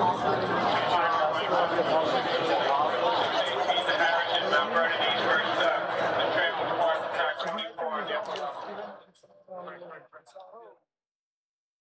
Harrison, Mount Vernon East versus the Transit Department, track 24.